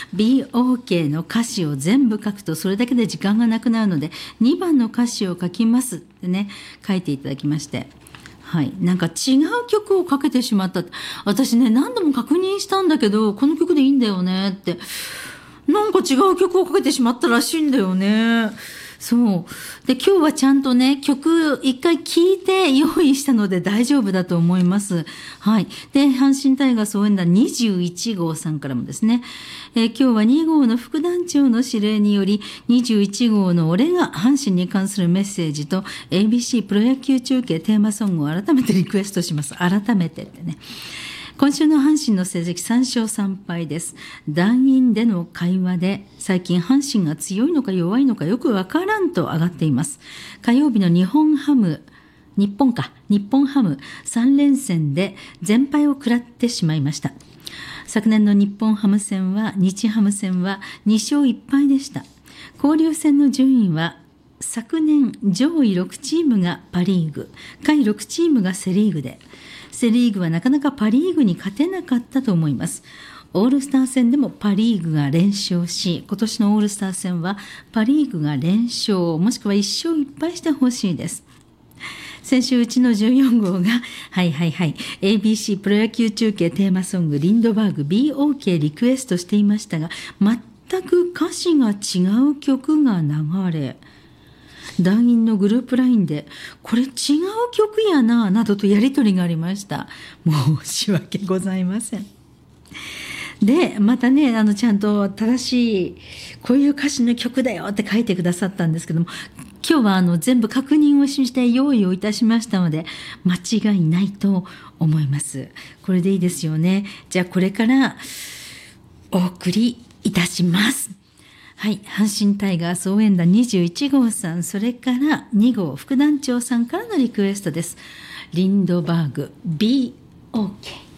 BOK の歌詞を全部書くとそれだけで時間がなくなるので2番の歌詞を書きますってね書いていただきまして、はい、なんか違う曲をかけてしまった。私ね何度も確認したんだけどこの曲でいいんだよねってなんか違う曲をかけてしまったらしいんだよね。そうで今日はちゃんとね曲一回聴いて用意したので大丈夫だと思います。はい。で阪神タイガース応援団21号さんからもですね、今日は2号の副団長の指令により21号の俺が阪神に関するメッセージと ABC プロ野球中継テーマソングを改めてリクエストします。改めてってね。今週の阪神の成績3勝3敗です。団員での会話で最近阪神が強いのか弱いのかよくわからんと上がっています。火曜日の日本ハム3連戦で全敗を食らってしまいました。昨年の日本ハム戦は日ハム戦は2勝1敗でした。交流戦の順位は昨年上位6チームがパリーグ、下位6チームがセリーグで、セリーグはなかなかパリーグに勝てなかったと思います。オールスター戦でもパリーグが連勝し、今年のオールスター戦はパリーグが連勝、もしくは1勝1敗してほしいです。先週うちの14号がABC プロ野球中継テーマソングリンドバーグ BOK リクエストしていましたが、全く歌詞が違う曲が流れ、団員のグループ LINE でこれ違う曲やななどとやり取りがありました。申し訳ございません。でまたねちゃんと正しいこういう歌詞の曲だよって書いてくださったんですけども、今日は全部確認をして用意をいたしましたので間違いないと思います。これでいいですよね。じゃあこれからお送りいたします。はい、阪神タイガース応援団21号さん、それから2号副団長さんからのリクエストです。リンドバーグ BOK。